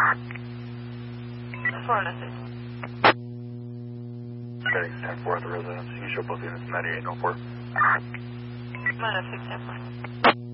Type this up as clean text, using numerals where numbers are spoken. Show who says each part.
Speaker 1: 406.
Speaker 2: Heading 10-4 at the residence. You can show both units 98 and 04.
Speaker 1: -6 10-4.